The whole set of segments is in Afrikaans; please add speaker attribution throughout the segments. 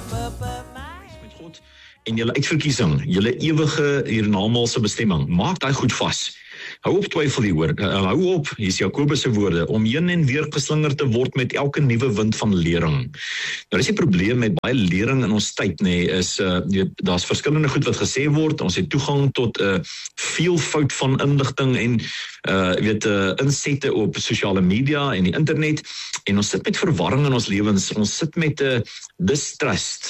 Speaker 1: Met God en julle uitverkiesing, julle ewige hiernamaals bestemming, maak daai goed vas. Hou op twyfel hieroor, hou op, hier is Jakobus se woorde, om heen en weer geslingerd te word met elke nuwe wind van lering. Nou dis die probleem met baie lering in ons tyd, is daar's verskillende goed wat gesê word, ons het toegang tot veelvoud van inligting en insette op sosiale media en die internet, en ons sit met verwarring in ons lewens, ons sit met distrust,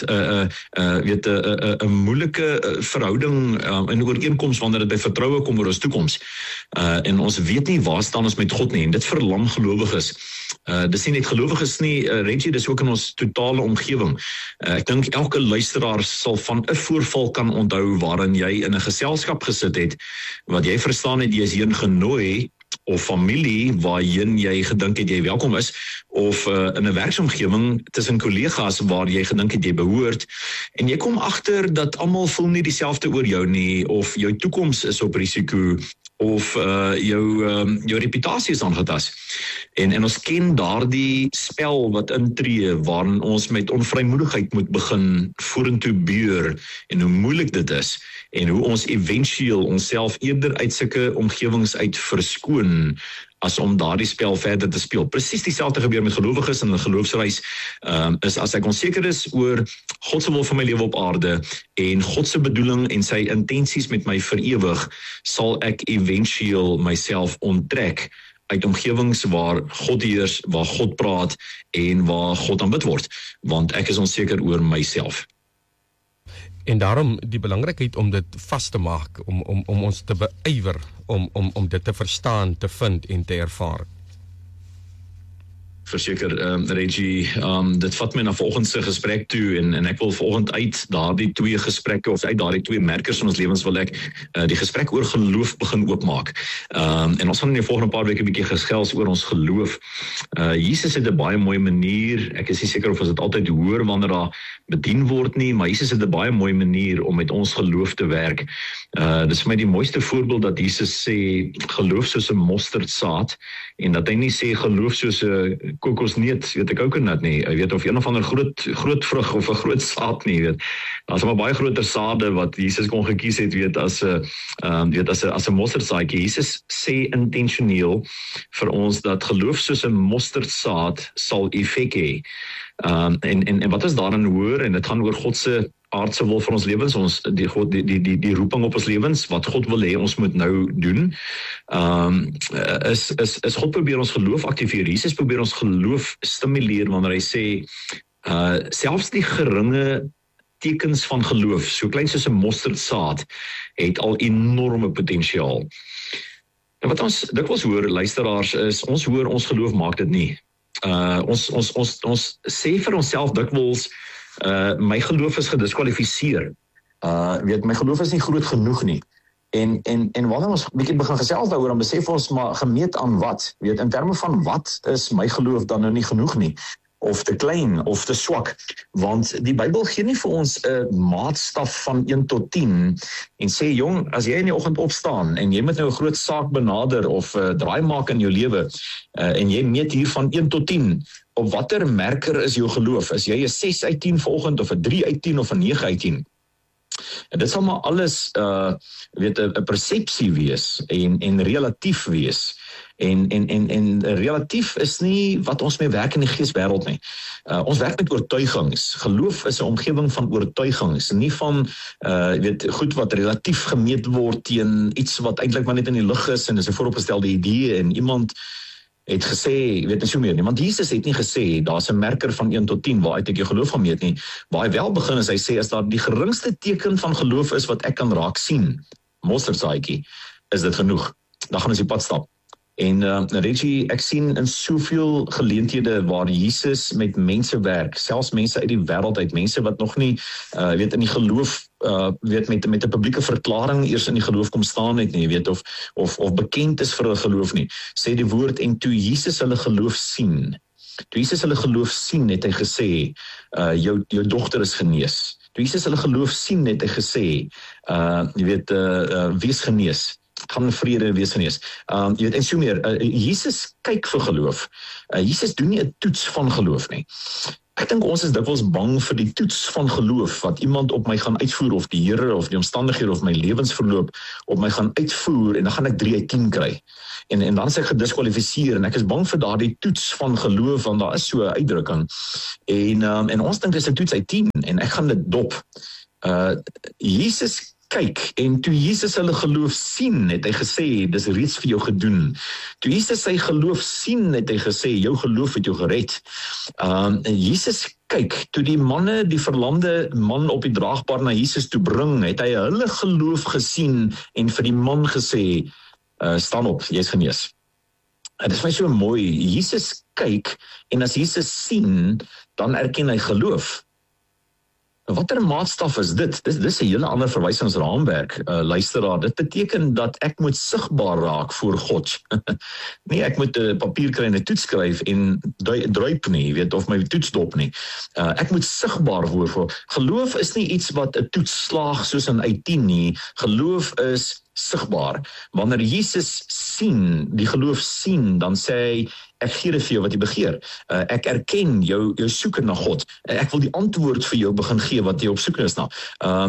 Speaker 1: 'n moeilike verhouding in ooreenkoms wanneer dit by vertroue kom oor ons toekoms. En ons weet nie waar staan ons met God nie, en dit verlam gelowiges. Dis nie net gelowiges nie, Reggie, dis ook in ons totale omgewing. Ek dink elke luisteraar sal van 'n voorval kan onthou waarin jy in 'n geselskap gesit het, wat jy verstaan het jy is heen genooi, of familie waarheen jy gedink het jy welkom is, of in 'n werksomgewing tussen kollegas waar jy gedink het jy behoort, en jy kom agter dat almal voel nie dieselfde oor jou nie, of jou toekoms is op risiko, of jou reputasie is aangetas. En ons ken daardie spel wat intree, waarin ons met onvrymoedigheid moet begin vorentoe beur, en hoe moeilik dit is, en hoe ons eventueel onsself eerder uit sulke omgewings uit verskoon, as om daardie spel verder te speel. Presies dieselfde gebeur met gelowiges in 'n geloofsreis, is as ek onseker is oor God se wil vir my lewe op aarde, en God se bedoeling en sy intensies met my vir ewig, sal ek eventueel myself onttrek uit omgewings waar God heers, waar God praat, en waar God aanbid word, want ek is onseker oor myself.
Speaker 2: En daarom die belangrikheid om dit vas te maak, om ons te beywer, om dit te verstaan, te vind en te ervaar.
Speaker 1: Verseker, Reggie, dit vat my na vanoggend se gesprek toe, en ek wil vanoggend uit daardie twee gesprekke, of uit daardie twee merkers in ons lewens, wil ek die gesprek oor geloof begin oopmaak. En ons gaan in die volgende paar weke 'n bietjie gesels oor ons geloof. Jesus het 'n baie mooi manier, ek is nie seker of ons dit altyd hoor wanneer daar bedien word nie, maar Jesus het 'n baie mooi manier om met ons geloof te werk. Dis vir my die mooiste voorbeeld dat Jesus sê, geloof soos 'n mosterdsaad, en dat hy nie sê geloof soos 'n kokosneet, weet ek ook net nie, jy weet, of een of ander groot vrug of 'n groot saad nie, weet. Daar's maar baie groter sade wat Jesus kon gekies het, weet, as 'n mosterdsaadjie. Jesus sê intentioneel vir ons dat geloof soos 'n mosterdsaad sal effek hê. En wat is daarin hoor, en dit gaan oor God se aardse wil vir ons lewens, die roeping op ons lewens, wat God wil hê ons moet nou doen, is God probeer ons geloof aktiveer. Jesus probeer ons geloof stimuleer wanneer hy sê, selfs die geringe tekens van geloof, so klein soos 'n mosterdsaad, het al enorme potensiaal. En wat ons dikwels hoor, luisteraars, is ons hoor ons geloof maak dit nie. Ons sê vir onsself dikwels, my geloof is gediskwalifiseer. My geloof is nie groot genoeg nie. En wanneer ons bietjie begin gesels daaroor, dan besef ons, maar gemeet aan wat? In terme van wat is my geloof dan nou nie genoeg nie? Of te klein, of te swak, want die Bybel gee nie vir ons 'n maatstaf van 1 tot 10 en sê, jong, as jy in die oggend opstaan en jy moet nou 'n groot saak benader of draai maak in jou lewe, en jy meet hier van 1 tot 10, op watter merker is jou geloof? Is jy 'n 6 uit 10 vanoggend, of 'n 3 uit 10 of 'n 9 uit 10? En dit sal maar alles 'n persepsie wees en relatief wees. En relatief is nie wat ons mee werk in die geeswêreld nie. Ons werk met oortuigings. Geloof is 'n omgewing van oortuigings, nie van goed wat relatief gemeet word teen iets wat eintlik maar net in die lug is, en is 'n vooropgestelde idee, en iemand het gesê, weet nie so meer nie, want Jesus het nie gesê, daar's 'n merker van 1 tot 10 waaruit ek jou geloof gaan meet nie. Waar hy wel begin is, hy sê, as daar die geringste teken van geloof is wat ek kan raak sien, mosterdsaadjie, is dit genoeg. Dan gaan ons die pad stap. En Reggie, ek sien in soveel geleenthede waar Jesus met mense werk, selfs mense uit die wêreld uit, mense wat nog nie in die geloof met 'n publieke verklaring eers in die geloof kom staan het nie, of bekend is vir hulle geloof nie, sê die woord, en toe Jesus hulle geloof sien, het hy gesê, jou dogter is genees. Toe Jesus hulle geloof sien, het hy gesê, wees genees. Gaan vrede wees genees. En so meer, Jesus kyk vir geloof. Jesus doen nie 'n toets van geloof nie. Ek dink ons is dikwels bang vir die toets van geloof wat iemand op my gaan uitvoer, of die Here of die omstandighede of my lewensverloop op my gaan uitvoer, en dan gaan ek 3 uit 10 kry. En dan is ek gediskwalifiseer, en ek is bang vir daardie toets van geloof, want daar is so 'n uitdrukking. En ons dink dis 'n toets uit 10, en ek gaan dit dop. Jesus kyk, en toe Jesus hulle geloof sien, het hy gesê, dis reeds vir jou gedoen. Toe Jesus sy geloof sien, het hy gesê, jou geloof het jou gered. En Jesus kyk, toe die manne, die verlamde man op die draagbaar na Jesus toe bring, het hy hulle geloof gesien, en vir die man gesê, staan op, jy is genees. En dit is my so mooi, Jesus kyk, en as Jesus sien, dan erken hy geloof. Watter maatstaf is dit? Dis 'n hele ander verwysingsraamwerk, luisteraar. Dit beteken dat ek moet sigbaar raak voor God. Nee, ek moet 'n papier kry en 'n toets skryf en druip nie, weet, of my toets dop nie. Ek moet sigbaar word. Geloof is nie iets wat 'n toets slaag soos in uit 10 nie. Geloof is sigbaar. Wanneer Jesus sien, die geloof sien, dan sê hy, ek gee dit vir jou wat jy begeer. Ek erken jou soeke na God. Ek wil die antwoord vir jou begin gee wat jy op soek is na.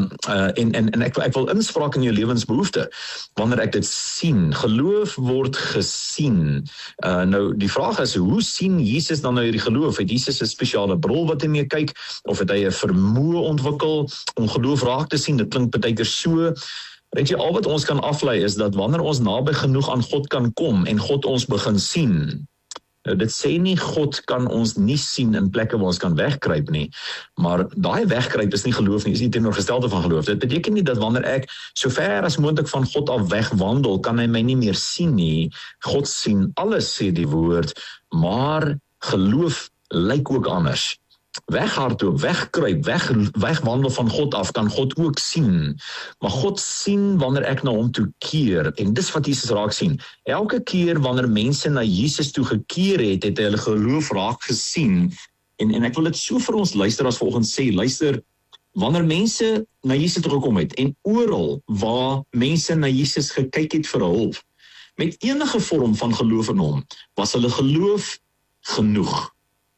Speaker 1: En ek wil inspraak in jou lewensbehoefte. Wanneer ek dit sien, geloof word gesien. Nou, die vraag is, hoe sien Jesus dan nou hierdie geloof? Het Jesus 'n spesiale bril wat hy mee kyk? Of het hy 'n vermoë ontwikkel om geloof raak te sien? Dit klink partykeer so. Weet jy, al wat ons kan aflei is dat wanneer ons naby genoeg aan God kan kom en God ons begin sien, nou dit sê nie God kan ons nie sien in plekke waar ons kan wegkruip nie, maar daai wegkruip is nie geloof nie, is nie teenoorgestelde van geloof. Dit beteken nie dat wanneer ek so ver as moontlik van God af wegwandel, kan hy my nie meer sien nie. God sien alles, sê die woord, maar geloof lyk ook anders. Weghardloop, wegkruip, wegwandel van God af, kan God ook sien. Maar God sien wanneer ek na hom toe keer, en dis wat Jesus raak sien. Elke keer wanneer mense na Jesus toe gekeer het, het hy hulle geloof raak gesien. En ek wil dit so vir ons luisteraars vanoggend sê, luister, wanneer mense na Jesus toe gekom het, en oral waar mense na Jesus gekyk het vir hulp, met enige vorm van geloof in hom, was hulle geloof genoeg.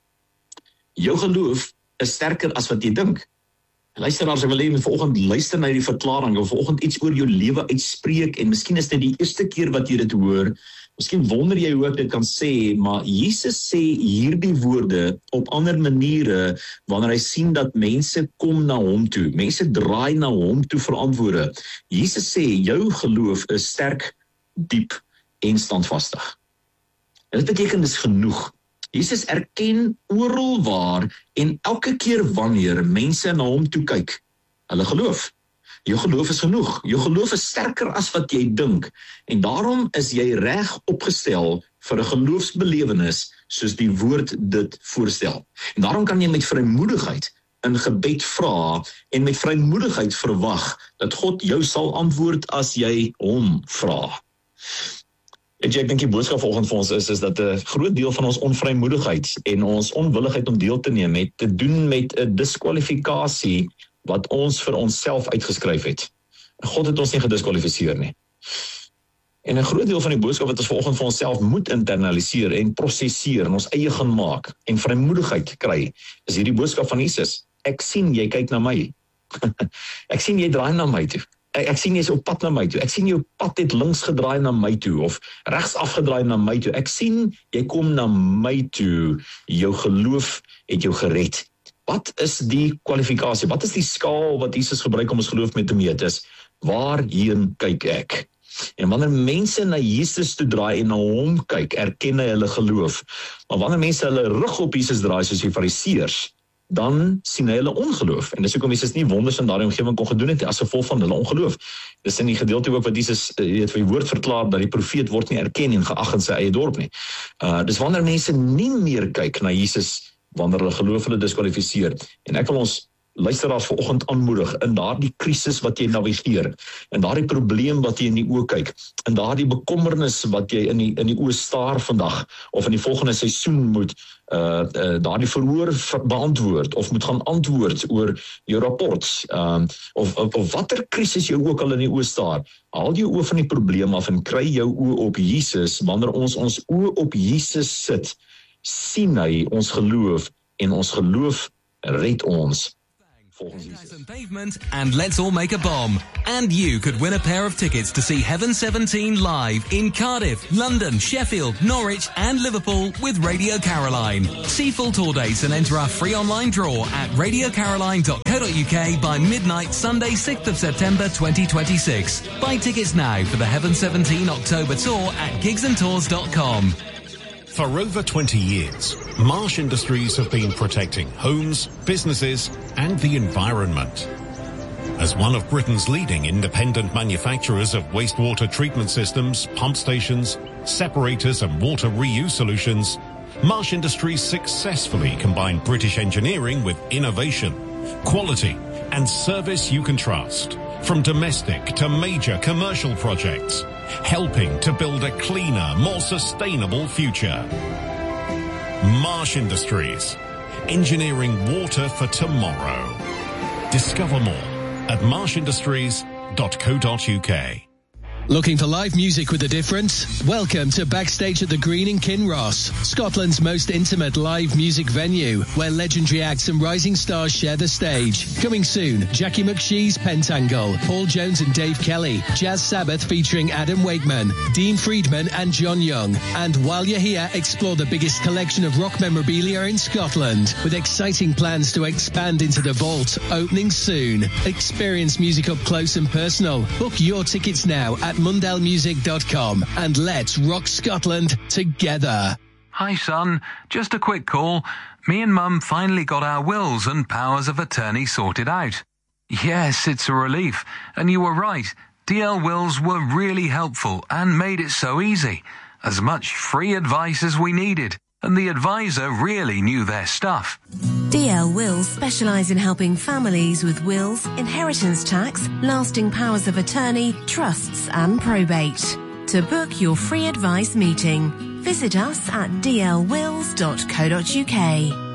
Speaker 1: Jou geloof is sterker as wat jy dink. Luisteraars, ek wil hê vanoggend luister na die verklaring, of vanoggend iets oor jou lewe uitspreek, en miskien is dit die eerste keer wat jy dit hoor, miskien wonder jy hoe ek dit kan sê, maar Jesus sê hierdie woorde op ander maniere, wanneer hy sien dat mense kom na hom toe, mense draai na hom toe vir antwoorde. Jesus sê, jou geloof is sterk, diep en standvastig. En dit beteken dis genoeg. Jesus erken oral waar en elke keer wanneer mense na hom toe kyk, hulle geloof. Jou geloof is genoeg. Jou geloof is sterker as wat jy dink. En daarom is jy reg opgestel vir 'n geloofsbelewenis soos die woord dit voorstel. En daarom kan jy met vrymoedigheid in gebed vra en met vrymoedigheid verwag dat God jou sal antwoord as jy hom vra. Ek dink die boodskap vanoggend vir ons is dat 'n groot deel van ons onvrymoedigheid en ons onwilligheid om deel te neem het te doen met 'n diskwalifikasie wat ons vir onsself uitgeskryf het. God het ons nie gediskwalifiseer nie. En 'n groot deel van die boodskap wat ons vanoggend vir onsself moet internaliseer en prosesseer en ons eie gaan maak en vrymoedigheid kry, is hierdie boodskap van Jesus. Ek sien jy kyk na my. Ek sien jy draai na my toe. Ek sien jy is op pad na my toe. Ek sien jou pad het links gedraai na my toe of regs afgedraai na my toe. Ek sien jy kom na my toe. Jou geloof het jou gered. Wat is die kwalifikasie? Wat is die skaal wat Jesus gebruik om ons geloof mee te meet? Is waarheen kyk ek? En wanneer mense na Jesus toe draai en na hom kyk, erken hulle geloof. Maar wanneer mense hulle rug op Jesus draai soos die Fariseërs, dan sien hulle ongeloof. En dis hoekom Jesus nie wonders in daardie omgewing kon gedoen het as gevolg van hulle ongeloof. Dis in die gedeelte ook wat Jesus vir die woord verklaar dat die profeet word nie erken en geag in sy eie dorp nie. Dis wanneer mense nie meer kyk na Jesus, wanneer hulle geloof hulle diskwalifiseer. En ek wil ons luisteraars vanoggend aanmoedig in daardie krisis wat jy navigeer, in daardie probleem wat jy in die oë kyk, in daardie bekommernis wat jy in die oë staar vandag, of in die volgende seisoen moet daardie verhoor beantwoord, of moet gaan antwoord oor jou rapport, of watter krisis jou ook al in die oë staar, haal jou oë van die probleem af en kry jou oë op Jesus. Wanneer ons oë op Jesus sit, sien hy ons geloof en ons geloof red ons.
Speaker 3: And pavement, and let's all make a bomb. And you could win a pair of tickets to see Heaven 17 live in Cardiff, London, Sheffield, Norwich and Liverpool with Radio Caroline. See full tour dates and enter our free online draw at radiocaroline.co.uk by midnight Sunday 6th of September 2026. Buy tickets now for the Heaven 17 October tour at gigsandtours.com.
Speaker 4: For over 20 years, Marsh Industries have been protecting homes, businesses and the environment. As one of Britain's leading independent manufacturers of wastewater treatment systems, pump stations, separators and water reuse solutions, Marsh Industries successfully combine British engineering with innovation, quality and service you can trust. From domestic to major commercial projects, helping to build a cleaner, more sustainable future. Marsh Industries, engineering water for tomorrow. Discover more at marshindustries.co.uk.
Speaker 5: Looking for live music with a difference? Welcome to Backstage at the Green in Kinross, Scotland's most intimate live music venue, where legendary acts and rising stars share the stage. Coming soon, Jackie McShee's Pentangle, Paul Jones and Dave Kelly, Jazz Sabbath featuring Adam Wakeman, Dean Friedman and John Young. And while you're here, explore the biggest collection of rock memorabilia in Scotland, with exciting plans to expand into the vault, opening soon. Experience music up close and personal. Book your tickets now at mundellmusic.com and let's rock Scotland together.
Speaker 3: Hi son, just a quick call. Me and Mum finally got our wills and powers of attorney sorted out. Yes, it's a relief. And you were right. DL Wills were really helpful and made it so easy. As much free advice as we needed. And the advisor really knew their stuff.
Speaker 6: DL Wills specialise in helping families with wills, inheritance tax, lasting powers of attorney, trusts and probate. To book your free advice meeting, visit us at dlwills.co.uk.